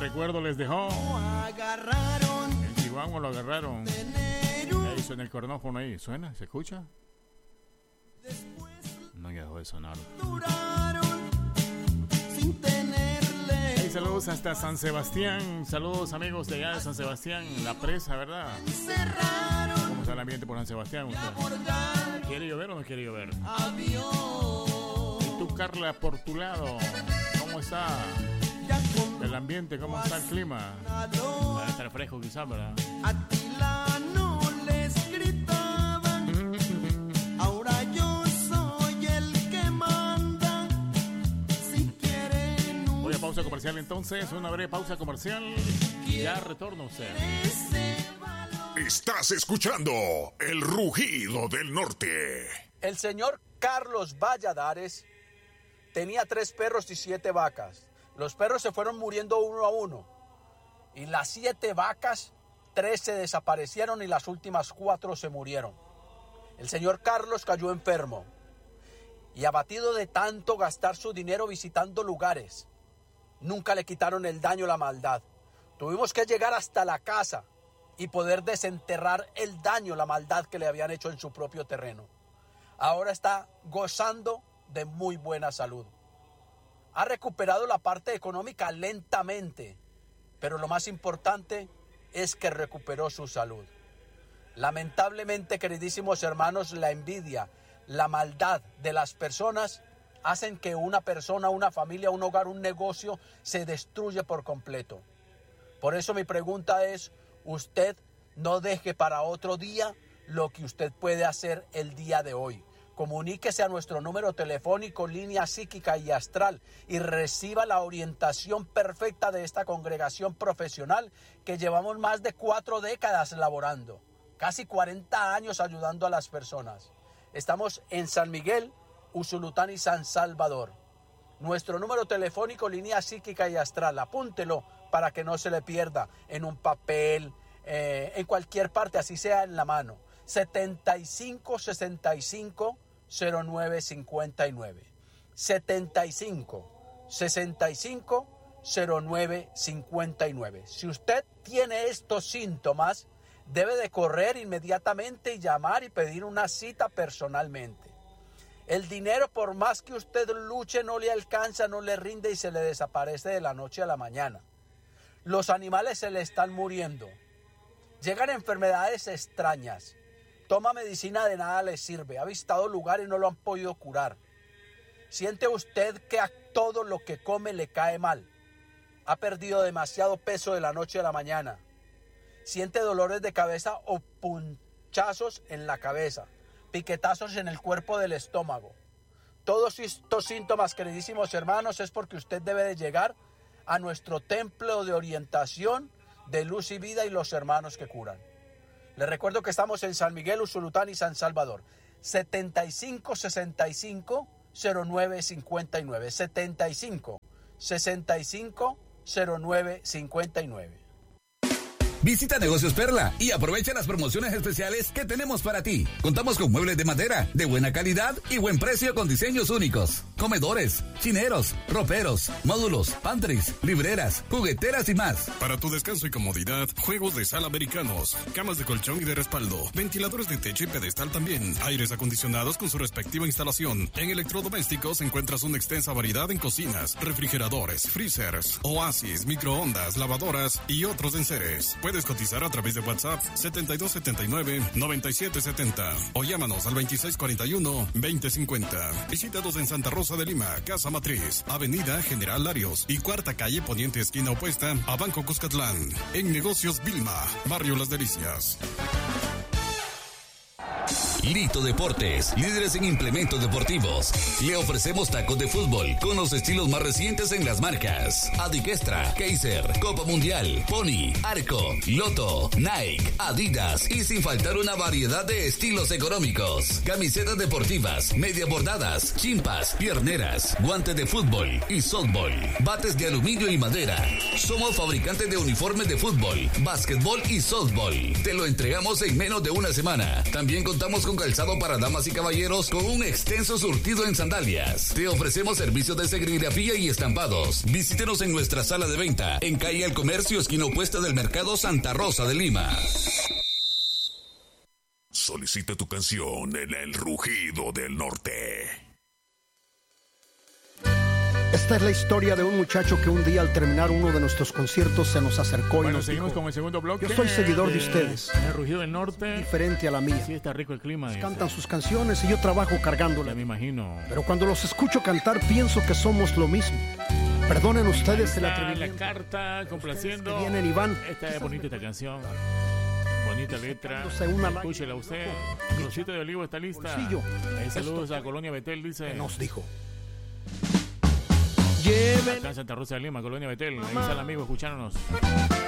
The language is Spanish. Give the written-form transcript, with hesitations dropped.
recuerdo les dejó. En Chihuahua lo agarraron. Ahí suena el cornófono ahí. ¿Suena? ¿Se escucha? No dejó de sonar. Hey, saludos hasta San Sebastián. Saludos amigos de allá de San Sebastián. La presa, ¿verdad? ¿Cómo está el ambiente por San Sebastián? ¿Usted? ¿Quiere llover o no quiere llover? ¿Y tú, Carla, por tu lado? ¿Cómo está el ambiente? ¿Cómo está el clima? Va a estar fresco quizás, ¿verdad? Atilano les gritaba, ahora yo soy el que manda. Si quieren voy a pausa comercial entonces, una breve pausa comercial. Ya retorno usted. Estás escuchando El Rugido del Norte. El señor Carlos Valladares tenía 3 perros y 7 vacas. Los perros se fueron muriendo uno a uno. Y las 7 vacas, 3 se desaparecieron y las últimas 4 se murieron. El señor Carlos cayó enfermo. Y abatido de tanto gastar su dinero visitando lugares, nunca le quitaron el daño, la maldad. Tuvimos que llegar hasta la casa y poder desenterrar el daño, la maldad que le habían hecho en su propio terreno. Ahora está gozando de muy buena salud. Ha recuperado la parte económica lentamente, pero lo más importante es que recuperó su salud. Lamentablemente, queridísimos hermanos, la envidia, la maldad de las personas hacen que una persona, una familia, un hogar, un negocio se destruya por completo. Por eso mi pregunta es, usted no deje para otro día lo que usted puede hacer el día de hoy. Comuníquese a nuestro número telefónico, línea psíquica y astral, y reciba la orientación perfecta de esta congregación profesional que llevamos más de 4 décadas laborando, casi 40 años ayudando a las personas. Estamos en San Miguel, Usulután y San Salvador. Nuestro número telefónico, línea psíquica y astral, apúntelo para que no se le pierda en un papel, en cualquier parte, así sea en la mano. 75-65-09-59. 75-65-09-59. Si usted tiene estos síntomas, debe de correr inmediatamente y llamar y pedir una cita personalmente. El dinero, por más que usted luche, no le alcanza, no le rinde y se le desaparece de la noche a la mañana. Los animales se le están muriendo. Llegan enfermedades extrañas. Toma medicina, de nada le sirve. Ha visitado lugares y no lo han podido curar. Siente usted que a todo lo que come le cae mal. Ha perdido demasiado peso de la noche a la mañana. Siente dolores de cabeza o punchazos en la cabeza. Piquetazos en el cuerpo del estómago. Todos estos síntomas, queridísimos hermanos, es porque usted debe de llegar a nuestro templo de orientación de luz y vida y los hermanos que curan. Les recuerdo que estamos en San Miguel, Usulután y San Salvador. 75-65-09-59. 75-65-09-59. Visita Negocios Perla y aprovecha las promociones especiales que tenemos para ti. Contamos con muebles de madera de buena calidad y buen precio con diseños únicos. Comedores, chineros, roperos, módulos, pantries, libreras, jugueteras y más. Para tu descanso y comodidad, juegos de sala americanos, camas de colchón y de respaldo, ventiladores de techo y pedestal también, aires acondicionados con su respectiva instalación. En electrodomésticos encuentras una extensa variedad en cocinas, refrigeradores, freezers, oasis, microondas, lavadoras y otros enseres. Puedes cotizar a través de WhatsApp 7279-9770 o llámanos al 2641-2050. Visítanos en Santa Rosa de Lima, Casa Matriz, Avenida General Larios y Cuarta Calle Poniente, esquina opuesta a Banco Cuscatlán. En Negocios Vilma, Barrio Las Delicias. Lito Deportes, líderes en implementos deportivos. Le ofrecemos tacos de fútbol con los estilos más recientes en las marcas Adiquestra, Kaiser, Copa Mundial, Pony, Arco, Loto, Nike, Adidas y sin faltar una variedad de estilos económicos. Camisetas deportivas, media bordadas, chimpas, pierneras, guantes de fútbol y softball, bates de aluminio y madera. Somos fabricantes de uniformes de fútbol, básquetbol y softball. Te lo entregamos en menos de una semana. También contamos con con calzado para damas y caballeros con un extenso surtido en sandalias. Te ofrecemos servicios de serigrafía y estampados. Visítenos en nuestra sala de venta en calle El Comercio, esquina opuesta del Mercado Santa Rosa de Lima. Solicita tu canción en El Rugido del Norte. Esta es la historia de un muchacho que un día al terminar uno de nuestros conciertos se nos acercó y nos seguimos dijo: con el segundo bloque. yo soy seguidor de ustedes. En El Rugido del Norte. Diferente a la mía. Sí, está rico el clima. Cantan sus canciones y yo trabajo cargándola. Ya me imagino. Pero cuando los escucho cantar pienso que somos lo mismo. Perdonen ustedes el atrevimiento. La carta complaciendo. Que vienen y van. Esta es bonita esta canción. Bonita letra. Escúchela usted. Rosita de Olivo está lista. Saludos a Colonia Betel, dice. Nos dijo. Acá en Santa Rosa de Lima, Colonia Betel. Ahí está el amigo escuchándonos.